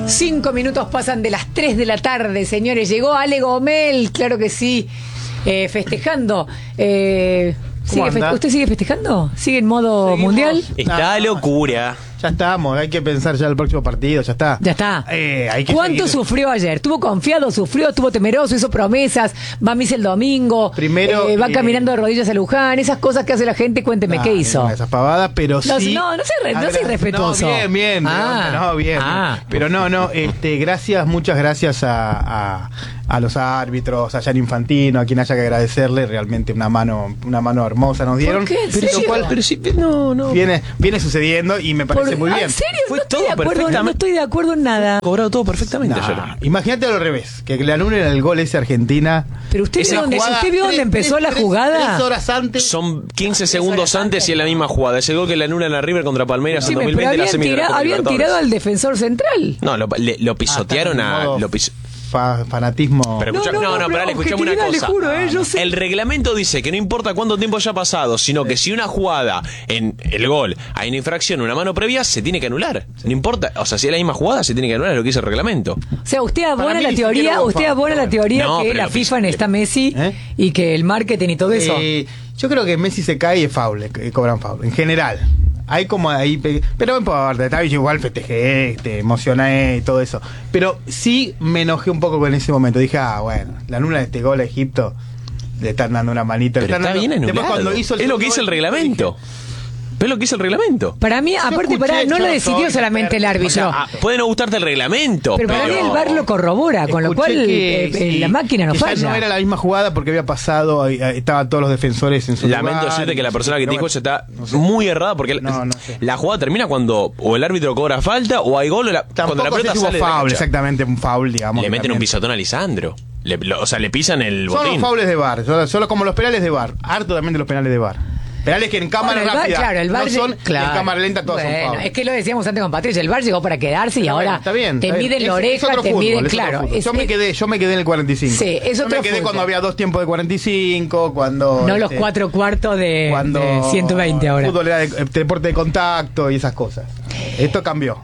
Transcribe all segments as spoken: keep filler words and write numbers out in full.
Cinco minutos pasan de las tres de la tarde, señores. Llegó Ale Gomel, claro que sí, eh, festejando. Eh, ¿sigue fe- ¿Usted sigue festejando? ¿Sigue en modo Seguimos. mundial? Está No, locura. Ya estamos, hay que pensar ya el próximo partido, ya está. Ya está. Eh, hay que ¿Cuánto seguir. sufrió ayer? ¿Estuvo confiado, sufrió, estuvo temeroso, hizo promesas, va a misa el domingo, Primero, eh, va eh, caminando de rodillas a Luján? Esas cosas que hace la gente, cuénteme, Nah, ¿qué hizo? ninguna de Esas pavadas, pero No, sí. no, no sea re- no sea Agra- irrespetuoso. No, bien, bien. Ah. no, bien. Ah. Pero no, no, este, gracias, muchas gracias a, a, a los árbitros, a Jan Infantino, a quien haya que agradecerle, realmente una mano, una mano hermosa nos dieron. ¿Por qué? ¿En Pero serio? lo cual Pero sí, no, no. viene, viene sucediendo y me parece Por- muy ah, bien. ¿En serio? Fue no, estoy todo de acuerdo, no perfectamente- estoy de acuerdo en nada. Cobrado todo perfectamente ayer. Nah, imagínate al revés, que le anulen el gol ese a Argentina. Pero usted Esa vio dónde, jugada ¿usted vio dónde tres- empezó tres- la tres- jugada? Tres horas antes. Son quince segundos antes y es la misma jugada. Ese gol que le anulan a River contra Palmeiras Sí, en pero dos mil veinte, la habían, semi de la tira- Copa habían Libertadores. tirado al defensor central. No, lo, le- lo pisotearon Ah, está en a. modo Lo piso- fa- fanatismo. Pero No, escucha- no, no, no, no, pero pero escuchame una objetividad, le cosa. juro, eh, yo sé. El reglamento dice que no importa cuánto tiempo haya pasado, sino que si una jugada en el gol hay una infracción, una mano previa, se tiene que anular. No importa, o sea, si es la misma jugada, se tiene que anular, es lo que dice el reglamento. O sea, usted Para abona mí la ni siquiera teoría, hubo usted foul, abona pero la teoría No, que pero la lo FIFA que- necesita Messi ¿Eh? y que el marketing y todo eso. Eh, yo creo que Messi se cae y es foul, eh, cobran foul, en general. Hay como ahí, pe- pero no importa, está bien, yo igual festejé, este, emocioné y todo eso. Pero sí me enojé un poco con ese momento. Dije, ah, bueno, la anula de este gol a Egipto, le están dando una manita. le Pero están está dando- bien anulado. Después cuando hizo el es lo que segundo dice el gol, reglamento. Pero es lo que dice el reglamento. Para mí, aparte, escuché, para, no yo lo no decidió soy solamente el experto. O sea, árbitro. ah, puede no gustarte el reglamento, pero para mí el V A R lo corrobora, con lo Escuché cual que, eh, sí, la máquina no que falla. Ya no era la misma jugada porque había pasado, eh, eh, estaban todos los defensores en su Lamento lugar, decirte que la persona que te pero dijo eso bueno, está no sé. muy errada porque la- No, no sé. la jugada termina cuando o el árbitro cobra falta o hay gol o la, cuando la Tampoco sé pelota si hubo sale de la foul, cancha. exactamente, un foul, digamos. Le que meten un también- pisotón a Lisandro. Le- lo- o sea, le pisan el Son los botín. faules de V A R, solo, solo como los penales de V A R. Harto también de los penales de V A R. Penales que en cámara Bueno, el V A R, rápida claro, el V A R no son, claro. y en cámara lenta todos Bueno, son faules. es que lo decíamos antes con Patricia, el V A R llegó para quedarse y Pero ahora bueno, está bien, te está bien. miden la Es- es oreja, otro te fútbol, miden, es otro claro. fútbol. es- yo me quedé, yo me quedé en el cuarenta y cinco. Sí, es yo otro me quedé fútbol. cuando había dos tiempos de cuarenta y cinco, cuando no los este, cuatro cuartos de, cuando de ciento veinte ahora. el fútbol era de, eh, deporte de contacto y esas cosas. Esto cambió.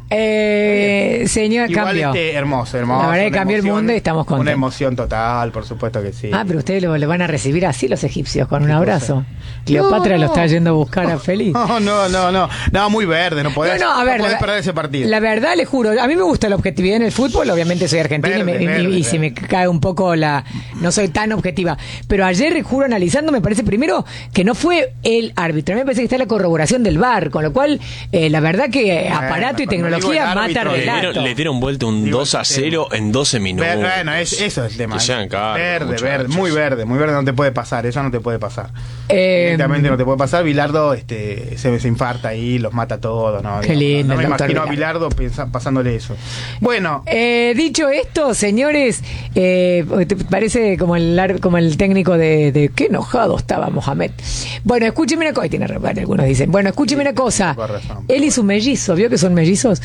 Eh, señor, Igual cambió. este hermoso, hermoso. La verdad que una cambió el emoción, mundo y estamos contentos. Una emoción total, por supuesto que sí. Ah, pero ustedes lo, lo van a recibir así los egipcios, con un ¿Qué cosa? abrazo. Cleopatra No, lo no. está yendo a buscar a Feliz. No, no, no, no. No, muy verde, no podés, No, no, a ver, podés la, perder ese partido. la verdad, le juro, a mí me gusta la objetividad en el fútbol, obviamente soy argentina y, me- Verde, y- verde, y verde. se me cae un poco la... No soy tan objetiva. Pero ayer, juro, analizando, me parece primero que no fue el árbitro. A mí me parece que está la corroboración del V A R, con lo cual, eh, la verdad que Bueno, aparato y cuando digo tecnología el mata árbitro, Le relato. dieron, le dieron vuelta un Digo, dos a el cero en doce minutos. Ver- bueno, es, eso es el tema. Que ¿eh? sean cargos, Verde, muchachos. verde, muy verde, muy verde, no te puede pasar, eso no te puede pasar. Eh, Evidentemente no te puede pasar. Bilardo este, se, se infarta ahí, los mata a todos. No, Qué lindo no me el doctor imagino a Bilardo. Bilardo pensa- pasándole eso. Bueno, Eh, dicho esto, señores, eh, ¿te parece como el ar- como el técnico de, de qué enojado estaba Mohamed? Bueno, escúcheme una cosa, tiene razón, algunos dicen. Bueno, escúcheme una cosa. Con razón. Él y su mellizo, ¿vio que son mellizos?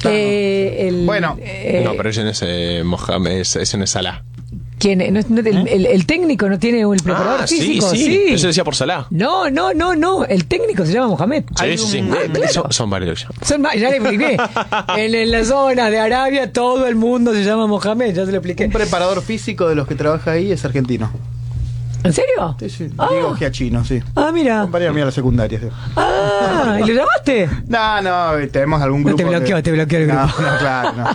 Eh, el- Bueno. eh, No, pero ese no es eh, Mohamed, ese ese no es Salah. ¿quién? No, no, el, el- el técnico no tiene el preparador Ah, sí, físico, sí. Eso decía por Salah. No, no, no, no. El técnico se llama Mohamed. Sí, sí, sí. Ah, claro. Son, son varios. Son ma- ya le expliqué. en, en las zonas de Arabia todo el mundo se llama Mohamed, ya se lo expliqué. un preparador físico de los que trabaja ahí es argentino. ¿En serio? Sí, sí. Ah. Diego Giachino, sí. Ah, mira. Compañero mío de la secundaria. Sí. Ah, ¿y lo llamaste? No, no, tenemos algún No grupo. te bloqueó, que- te bloqueó el no, grupo. No, claro, no.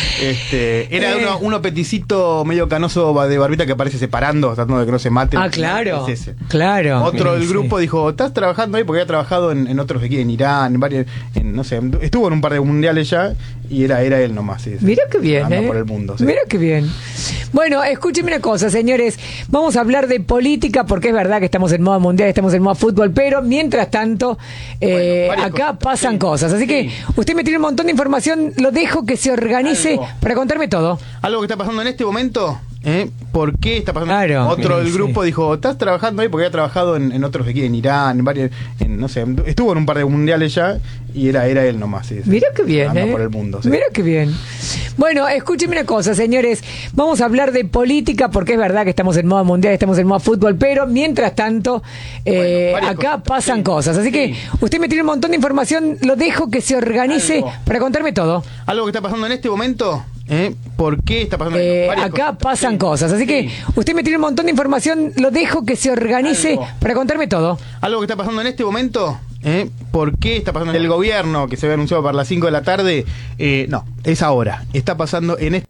Este, era Eh. uno, uno peticito medio canoso de barbita que aparece separando, tratando de que no se maten. Ah, claro. Es ese. Claro. Otro del Sí. grupo dijo, ¿estás trabajando ahí? Porque había trabajado en, en otros aquí, en Irán, en varios, en, no sé, estuvo en un par de mundiales ya y era, era él nomás. Sí, sí. Mira qué bien, Anda ¿eh? por el mundo. Sí. Mira qué bien. Bueno, escúcheme una cosa, señores. Vamos a hablar de política porque es verdad que estamos en modo mundial, estamos en modo fútbol, pero mientras tanto, eh, Bueno, varias acá cosas. pasan Sí. cosas. Así que Sí. usted me tiene un montón de información, lo dejo que se organice Algo. para contarme todo. Algo que está pasando en este momento, ¿eh? ¿Por qué está pasando? Claro. Otro del Sí. grupo dijo, ¿estás trabajando ahí? Porque había trabajado en, en otros aquí, en Irán, en varios, en, no sé, estuvo en un par de mundiales ya y era, era él nomás. Sí, sí. Mira qué bien, Anda ¿eh? por el mundo. Sí. Mira qué bien. Bueno, escúchenme una cosa, señores. Vamos a hablar de política porque es verdad que estamos en modo mundial, estamos en modo fútbol, pero mientras tanto, eh, Bueno, acá cosas. pasan Sí. cosas. Así que usted me tiene un montón de información, lo dejo que se organice Algo. para contarme todo. Algo que está pasando en este momento, ¿eh? ¿Por qué está pasando? Eh, Varias acá cosas. pasan Sí. cosas. Así Sí. que usted me tiene un montón de información, lo dejo que se organice Algo. para contarme todo. Algo que está pasando en este momento, ¿eh? ¿Por qué está pasando? El gobierno que se había anunciado para las cinco de la tarde, eh, no, es ahora. Está pasando en este